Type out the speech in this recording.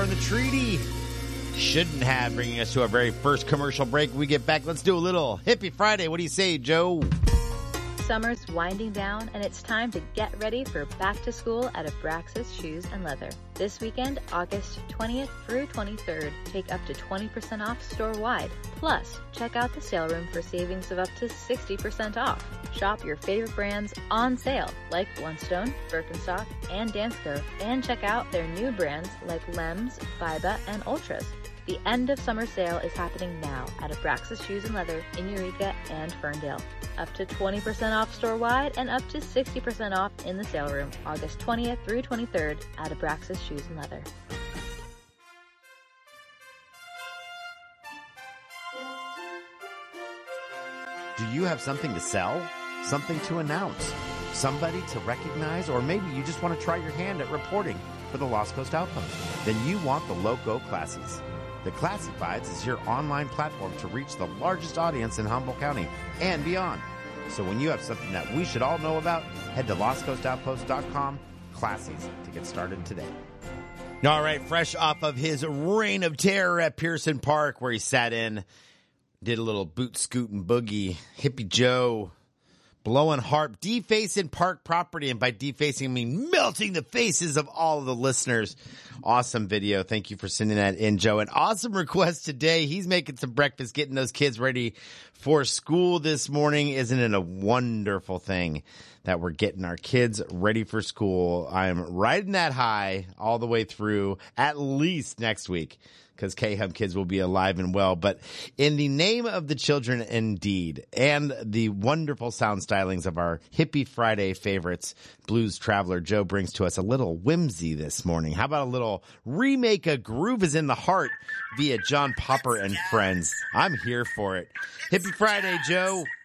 and the Treaty. Shouldn't have, bringing us to our very first commercial break. When we get back, let's do a little Hippie Friday. What do you say, Joe? Summer's winding down, and it's time to get ready for back to school at Abraxas Shoes and Leather. This weekend, August 20th through 23rd, take up to 20% off store-wide. Plus, check out the sale room for savings of up to 60% off. Shop your favorite brands on sale, like Blundstone, Birkenstock, and Dansko, and check out their new brands like Lems, Biba, and Ultras. The end of summer sale is happening now at Abraxas Shoes and Leather in Eureka and Ferndale. Up to 20% off store-wide and up to 60% off in the sale room, August 20th through 23rd at Abraxas Shoes and Leather. Do you have something to sell? Something to announce? Somebody to recognize? Or maybe you just want to try your hand at reporting for the Lost Coast Outpost? Then you want the Loco Classies. The Classifieds is your online platform to reach the largest audience in Humboldt County and beyond. So when you have something that we should all know about, head to lostcoastoutpost.com, Classies, to get started today. All right, fresh off of his reign of terror at Pearson Park, where he sat in, did a little boot scootin' boogie, Hippie Joe, blowing harp, defacing park property, and by defacing I mean melting the faces of all of the listeners. Awesome video. Thank you for sending that in, Joe. An awesome request today. He's making some breakfast, getting those kids ready for school this morning. Isn't it a wonderful thing that we're getting our kids ready for school? I'm riding that high all the way through at least next week, because K-Hub kids will be alive and well. But in the name of the children, indeed, and the wonderful sound stylings of our Hippie Friday favorites, Blues Traveler Joe brings to us a little whimsy this morning. How about a little remake of Groove is in the Heart via John Popper and Friends? I'm here for it. Hippie Friday, Joe.